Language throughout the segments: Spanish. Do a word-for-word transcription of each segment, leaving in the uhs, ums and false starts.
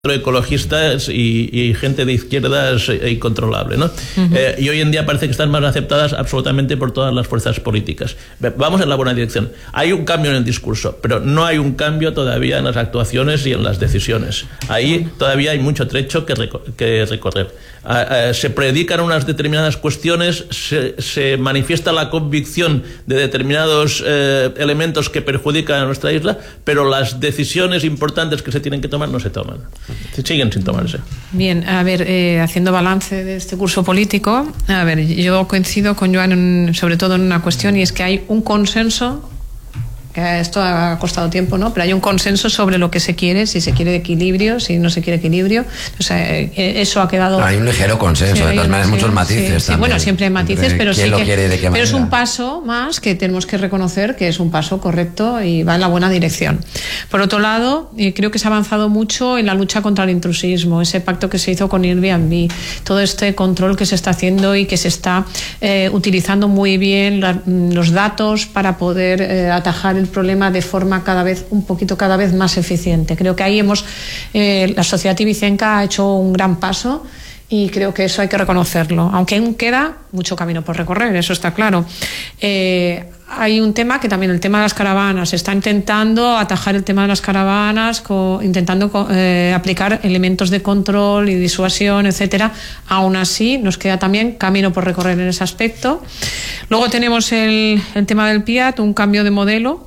ecologistas y, y gente de izquierdas incontrolable, ¿no? Uh-huh. Eh, y hoy en día parece que están más aceptadas absolutamente por todas las fuerzas políticas. Vamos en la buena dirección. Hay un cambio en el discurso, pero no hay un cambio todavía en las actuaciones y en las decisiones. Ahí todavía hay mucho trecho que, reco- que recorrer. Eh, eh, se predican unas determinadas cuestiones, se, se manifiesta la convicción de determinados eh, elementos que perjudican a nuestra isla, pero las decisiones importantes que se tienen que tomar no se toman. Siguen sin tomarse. Bien, a ver, eh, haciendo balance de este curso político, a ver, yo coincido con Joan en, sobre todo en una cuestión, y es que hay un consenso, que esto ha costado tiempo, ¿no? Pero hay un consenso sobre lo que se quiere, si se quiere equilibrio, si no se quiere equilibrio. O sea, eh, eso ha quedado... Hay un ligero consenso, sí, de todas maneras, muchos matices. Sí, sí, bueno, siempre hay matices, pero sí que... Quiere, pero es un paso más que tenemos que reconocer que es un paso correcto y va en la buena dirección. Por otro lado, eh, creo que se ha avanzado mucho en la lucha contra el intrusismo, ese pacto que se hizo con Airbnb, todo este control que se está haciendo y que se está eh, utilizando muy bien la, los datos para poder eh, atajar el problema de forma cada vez un poquito cada vez más eficiente. Creo que ahí hemos eh, la sociedad ibicenca ha hecho un gran paso y creo que eso hay que reconocerlo, aunque aún queda mucho camino por recorrer, eso está claro. Eh, hay un tema que también, el tema de las caravanas, se está intentando atajar el tema de las caravanas, co, intentando co, eh, aplicar elementos de control y disuasión, etcétera. Aún así, nos queda también camino por recorrer en ese aspecto. Luego tenemos el, el tema del P I A T, un cambio de modelo.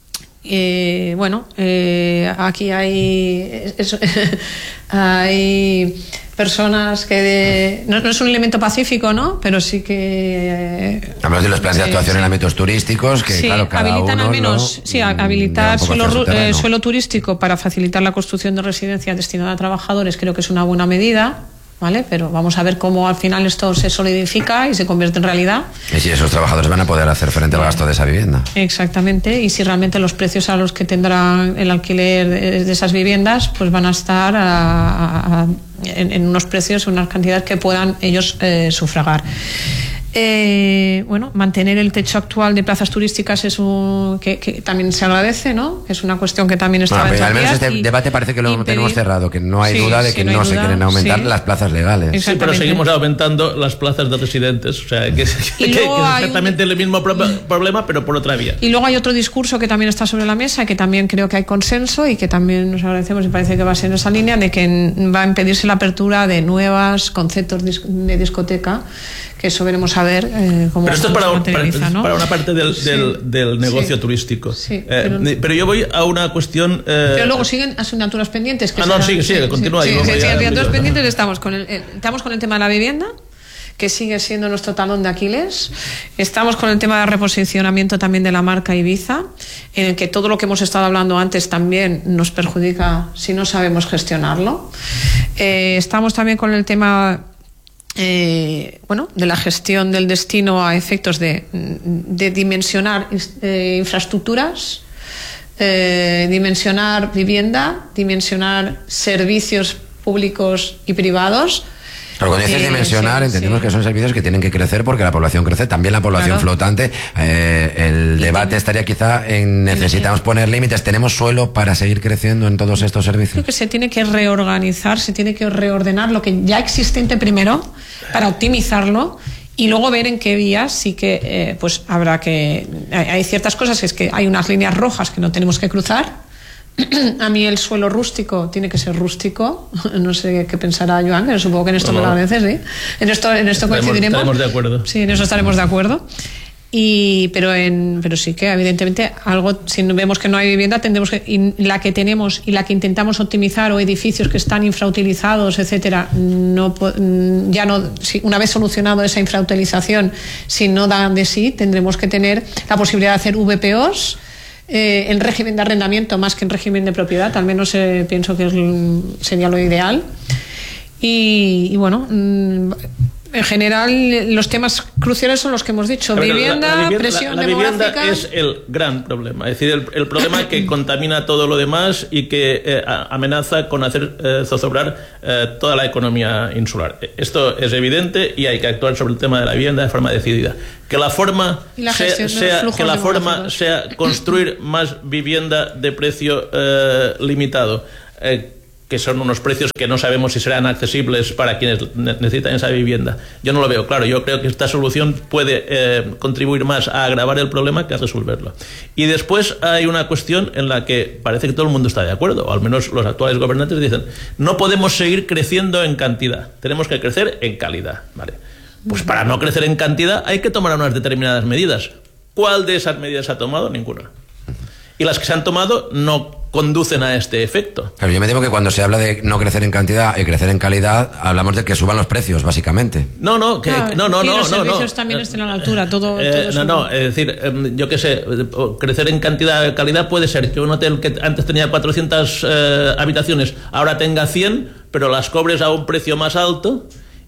Eh, bueno, eh, aquí hay eso, hay personas que de, no, no es un elemento pacífico, ¿no? Pero sí que eh, hablamos de los planes de actuación sí. en ámbitos turísticos que sí, claro, cada habilitan uno al menos lo, sí, habilitar suelo, eh, suelo turístico para facilitar la construcción de residencias destinadas a trabajadores, creo que es una buena medida. ¿Vale? Pero vamos a ver cómo al final esto se solidifica y se convierte en realidad. Y si esos trabajadores van a poder hacer frente al gasto de esa vivienda. Exactamente, y si realmente los precios a los que tendrán el alquiler de esas viviendas pues van a estar a, a, en, en unos precios, unas cantidades que puedan ellos eh, sufragar. Eh, bueno, mantener el techo actual de plazas turísticas es un que, que también se agradece, ¿no? Es una cuestión que también está bueno, en al menos este y, debe parece que lo impedir, tenemos cerrado, que no hay sí, duda de sí, que no, no se quieren aumentar sí. las plazas legales. Sí, pero seguimos aumentando las plazas de residentes, o sea, que, que, que, que es exactamente un... el mismo pro problema, pero por otra vía. Y luego hay otro discurso que también está sobre la mesa, que también creo que hay consenso y que también nos agradecemos y parece que va a ser en esa línea, de que va a impedirse la apertura de nuevos conceptos de discoteca, que eso veremos a ver eh, cómo pero esto es para, para, ¿no? para una parte del, sí. del, del negocio sí. turístico. Sí, eh, pero, pero yo voy a una cuestión... Eh... Pero luego siguen asignaturas pendientes. Que ah, no, sigue, sigue, continúa. Sí, sí, sí, sí, asignaturas pendientes estamos con, el, estamos con el tema de la vivienda, que sigue siendo nuestro talón de Aquiles. Estamos con el tema de reposicionamiento también de la marca Ibiza, en el que todo lo que hemos estado hablando antes también nos perjudica si no sabemos gestionarlo. Eh, estamos también con el tema... Eh, bueno, de la gestión del destino a efectos de, de dimensionar eh, infraestructuras, eh, dimensionar vivienda, dimensionar servicios públicos y privados. Pero cuando dices eh, dimensionar, sí, entendemos sí. que son servicios que tienen que crecer porque la población crece, también la población claro. flotante. Eh, el y debate tiene... estaría quizá en necesitamos poner límites. ¿Tenemos suelo para seguir creciendo en todos estos servicios? Creo que se tiene que reorganizar, se tiene que reordenar lo que ya existente primero para optimizarlo y luego ver en qué vías sí que eh, pues habrá que... Hay, hay ciertas cosas que es que hay unas líneas rojas que no tenemos que cruzar. A mí el suelo rústico tiene que ser rústico. No sé qué pensará Joan, que supongo que en esto no, me lo agradeces, ¿sí? En esto, en esto coincidiremos. Estaremos de acuerdo. Sí, en eso estaremos de acuerdo. Y, pero, en, pero sí que evidentemente algo, si vemos que no hay vivienda, tendremos que, y la que tenemos y la que intentamos optimizar o edificios que están infrautilizados, etcétera, no, ya no, si una vez solucionado esa infrautilización, si no dan de sí, tendremos que tener la posibilidad de hacer V P Os eh, en régimen de arrendamiento más que en régimen de propiedad, al menos eh, pienso que es, sería lo ideal. Y, y bueno, mmm, en general, los temas cruciales son los que hemos dicho. Ver, vivienda, la, la vivienda, presión la, la demográfica. La vivienda es el gran problema. Es decir, el, el problema que contamina todo lo demás y que eh, amenaza con hacer eh, zozobrar eh, toda la economía insular. Esto es evidente y hay que actuar sobre el tema de la vivienda de forma decidida. Que la forma, la sea, sea, que la forma sea construir más vivienda de precio eh, limitado. Eh, que son unos precios que no sabemos si serán accesibles para quienes necesitan esa vivienda. Yo no lo veo claro. Yo creo que esta solución puede eh, contribuir más a agravar el problema que a resolverlo. Y después hay una cuestión en la que parece que todo el mundo está de acuerdo, o al menos los actuales gobernantes dicen, no podemos seguir creciendo en cantidad, tenemos que crecer en calidad. Vale. Pues para no crecer en cantidad hay que tomar unas determinadas medidas. ¿Cuál de esas medidas se ha tomado? Ninguna. Y las que se han tomado no conducen a este efecto. Claro, yo me temo que cuando se habla de no crecer en cantidad y crecer en calidad, hablamos de que suban los precios, básicamente. No, no, que, claro, no, no, y no, los no, servicios no. también estén a la altura, todo, eh, todo no, no, es decir, eh, yo qué sé, crecer en cantidad y calidad puede ser que un hotel que antes tenía cuatrocientas eh, habitaciones ahora tenga cien, pero las cobres a un precio más alto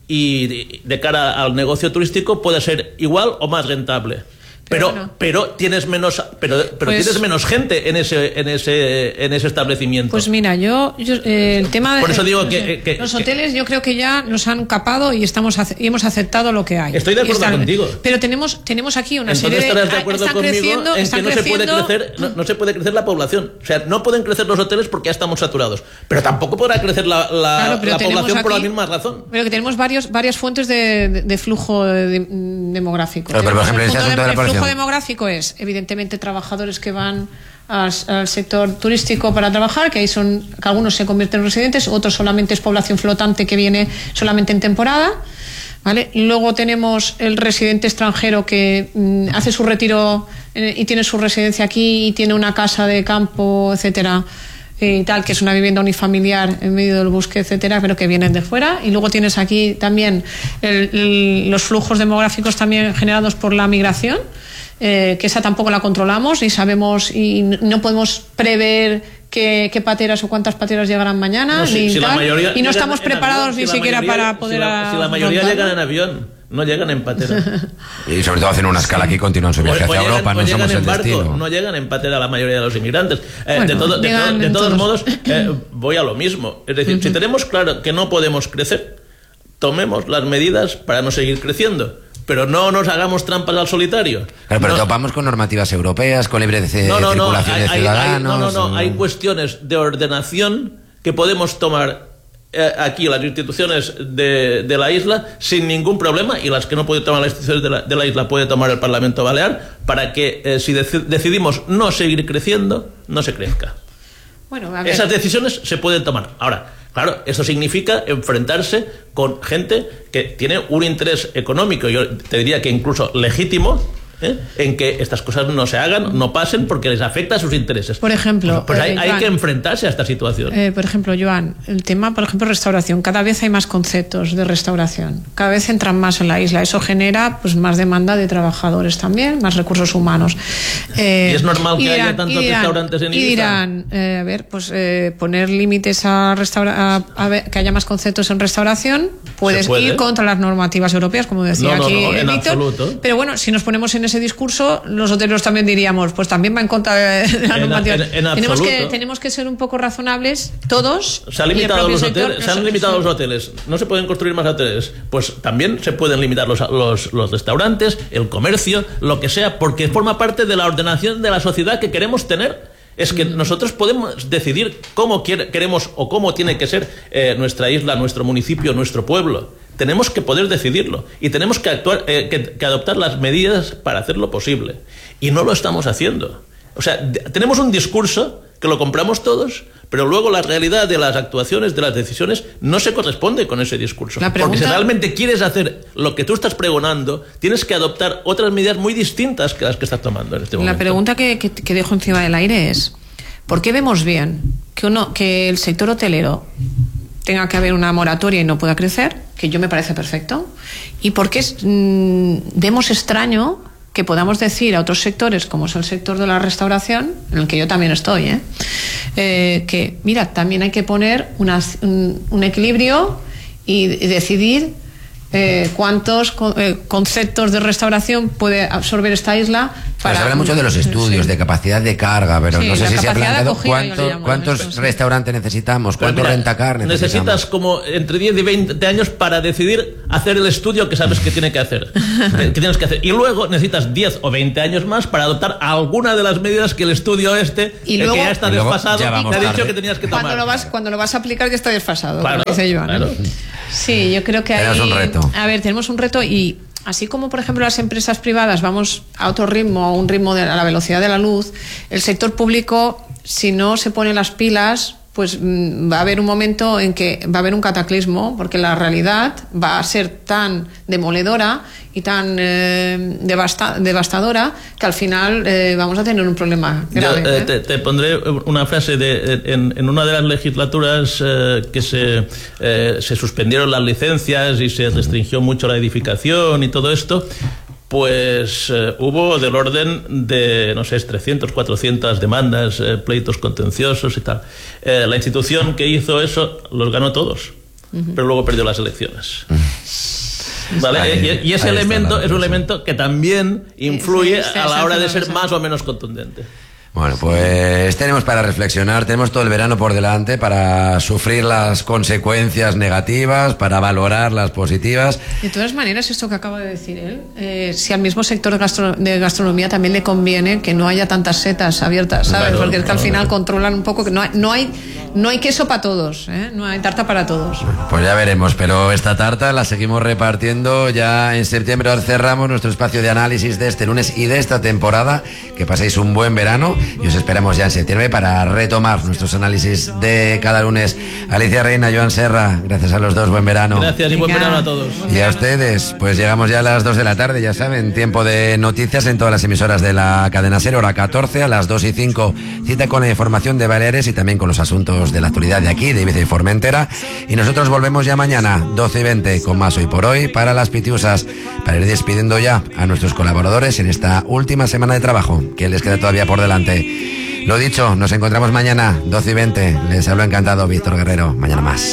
y de cara al negocio turístico puede ser igual o más rentable. Pero, Pero, bueno. pero tienes menos, pero, pero Pues- tienes menos gente en ese, en ese, en ese establecimiento. Pues mira, yo, yo, eh, el tema de Por eso digo no que- sé, que- los que- hoteles yo creo que ya nos han capado y estamos ace- y hemos aceptado lo que hay. Estoy de Y acuerdo están- contigo. Pero tenemos tenemos aquí una Entonces serie estarás de ah, acuerdo están conmigo creciendo, en están que no se puede creciendo- crecer, no, no se puede crecer la población. O sea, no pueden crecer los hoteles porque ya estamos saturados. Pero tampoco podrá crecer la, la, Claro, pero la tenemos población por la aquí- misma razón. Pero que tenemos varios, varias fuentes de, de- de flujo de- demográfico. Claro, pero, por ejemplo, el, ese punto asunto de la el flujo población. demográfico es, evidentemente, trabajadores que van al, al sector turístico para trabajar, que ahí son, que algunos se convierten en residentes, otros solamente es población flotante que viene solamente en temporada. ¿Vale? Luego tenemos el residente extranjero que mm, hace su retiro eh, y tiene su residencia aquí y tiene una casa de campo, etcétera, y tal, que es una vivienda unifamiliar en medio del bosque, etcétera, pero que vienen de fuera. Y luego tienes aquí también el- el- los flujos demográficos también generados por la migración, eh, que esa tampoco la controlamos y sabemos y no podemos prever qué, qué pateras o cuántas pateras llegarán mañana, No, si- ni si la tal, mayoría y no llegan estamos en preparados avión, ni si la siquiera mayoría- para poder Si la, si la mayoría afrontarlo. llegan en avión, no llegan en patera. Y sobre todo hacen una escala aquí y continúan su O- viaje o hacia llegan- Europa, o no llegan somos en el barco, destino. no llegan en patera la mayoría de los inmigrantes. Eh, Bueno, de todo- de llegan todo- de en todos todos. modos, eh, voy a lo mismo. Es decir, si tenemos claro que no podemos crecer, tomemos las medidas para no seguir creciendo. Pero no nos hagamos trampas al solitario. Claro, pero No- topamos con normativas europeas, con libre de no, no, no, circulación hay, de hay- ciudadanos. hay- no, no, no, mm. hay cuestiones de ordenación que podemos tomar eh, aquí las instituciones de, de la isla sin ningún problema, y las que no puede tomar las instituciones de la, de la isla puede tomar el Parlamento Balear, para que eh, si deci- decidimos no seguir creciendo, no se crezca. Bueno, a ver. Esas decisiones se pueden tomar. Ahora, claro, eso significa enfrentarse con gente que tiene un interés económico, yo te diría que incluso legítimo, ¿eh? en que estas cosas no se hagan, no pasen, porque les afecta a sus intereses. Por ejemplo, pues, pues hay, eh, hay Joan, que enfrentarse a esta situación. Eh, por ejemplo, Joan, el tema, por ejemplo, restauración. Cada vez hay más conceptos de restauración. Cada vez entran más en la isla. Eso genera pues más demanda de trabajadores también, más recursos humanos. Eh, ¿Y es normal que y haya dirán- tantos y dirán- restaurantes en Y Ibiza? dirán, eh, a ver, pues eh, poner límites a, restaura a, a ver, que haya más conceptos en restauración. Puedes Se puede. ir contra las normativas europeas, como decía No, no, aquí no, eh, en Víctor. absoluto. Pero bueno, si nos ponemos en ese discurso, los hoteleros también diríamos, pues también va en contra de la En- normativa. en- en tenemos, que, absoluto. tenemos que ser un poco razonables todos. Se han y el limitado propio los sector, hoteles, se han eso- limitado eso- los hoteles, no se pueden construir más hoteles, pues también se pueden limitar los, los, los restaurantes, el comercio, lo que sea, porque forma parte de la ordenación de la sociedad que queremos tener. Es que nosotros podemos decidir cómo quiere- queremos o cómo tiene que ser eh, nuestra isla, nuestro municipio, nuestro pueblo. Tenemos que poder decidirlo y tenemos que actuar, eh, que, que adoptar las medidas para hacerlo posible. Y no lo estamos haciendo. O sea, de- tenemos un discurso que lo compramos todos, pero luego la realidad de las actuaciones, de las decisiones, no se corresponde con ese discurso. La pregunta- Porque si realmente quieres hacer lo que tú estás pregonando, tienes que adoptar otras medidas muy distintas que las que estás tomando en este momento. La pregunta que, que, que dejo encima del aire es, ¿por qué vemos bien que, uno, que el sector hotelero tenga que haber una moratoria y no pueda crecer? Que yo me parece perfecto. ¿Y por qué mmm, vemos extraño que podamos decir a otros sectores, como es el sector de la restauración, en el que yo también estoy, ¿eh? Eh, que, mira, también hay que poner unas, un, un equilibrio y, y decidir eh, cuántos co- eh, conceptos de restauración puede absorber esta isla. Para... Se habla mucho de los estudios, sí. de capacidad de carga, pero sí, no sé si se ha planteado cuánto, cuántos esto, sí. restaurantes necesitamos, cuánto mira, rentacar necesitamos. Necesitas como entre diez y veinte años para decidir hacer el estudio que sabes que tiene que hacer, que tienes que hacer. Y luego necesitas diez o veinte años más para adoptar alguna de las medidas que el estudio este, y luego, que ya está desfasado, te ha dicho que tenías que tomar. Cuando lo vas, cuando lo vas a aplicar ya está desfasado, claro, como dice Joan. Claro. Sí, yo creo que hay... Tenemos un reto. A ver, tenemos un reto y... Así como, por ejemplo, las empresas privadas vamos a otro ritmo, a un ritmo de a la velocidad de la luz, el sector público, si no se pone las pilas, pues mmm, va a haber un momento en que va a haber un cataclismo, porque la realidad va a ser tan demoledora y tan eh, devasta, devastadora que al final eh, vamos a tener un problema grave. Yo, eh, te, te pondré una frase de en, en una de las legislaturas eh, que se, eh, se suspendieron las licencias y se restringió mucho la edificación y todo esto. Pues eh, hubo del orden de, no sé, trescientas, cuatrocientas demandas, eh, pleitos contenciosos y tal. Eh, la institución que hizo eso los ganó todos, uh-huh. pero luego perdió las elecciones. ¿Vale? Ahí, y, y ese elemento es un elemento que también influye sí, sí, a la hora de ser más o menos contundente. Bueno, pues tenemos para reflexionar, tenemos todo el verano por delante para sufrir las consecuencias negativas, para valorar las positivas. De todas maneras, esto que acaba de decir él, eh, si al mismo sector gastro- de gastronomía también le conviene que no haya tantas setas abiertas, ¿sabes? Claro, porque es que al final controlan un poco, que no hay, no hay, no hay queso para todos, ¿eh? No hay tarta para todos. Pues ya veremos, pero esta tarta la seguimos repartiendo ya en septiembre. Ahora cerramos nuestro espacio de análisis de este lunes y de esta temporada. Que paséis un buen verano. Y os esperamos ya en septiembre para retomar nuestros análisis de cada lunes. Alicia Reina, Joan Serra, gracias a los dos, buen verano. Gracias y buen verano a todos. Y a ustedes, pues llegamos ya a las dos de la tarde, ya saben, tiempo de noticias en todas las emisoras de la cadena SER, hora catorce, a las dos y cinco, cita con la información de Baleares y también con los asuntos de la actualidad de aquí, de Ibiza y Formentera. Y nosotros volvemos ya mañana, doce y veinte, con más Hoy por Hoy, para las pitiusas, para ir despidiendo ya a nuestros colaboradores en esta última semana de trabajo, que les queda todavía por delante. Lo dicho, nos encontramos mañana, doce y veinte. Les hablo encantado, Víctor Guerrero. Mañana más.